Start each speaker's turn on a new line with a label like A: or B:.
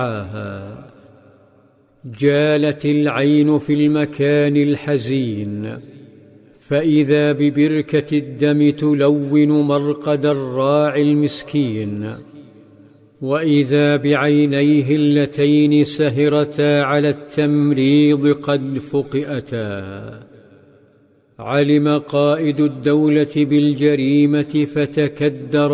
A: جالت العين في المكان الحزين، فإذا ببركة الدم تلون مرقد الراعي المسكين، وإذا بعينيه اللتين سهرتا على التمريض قد فقئتا. علم قائد الدولة بالجريمة فتكدر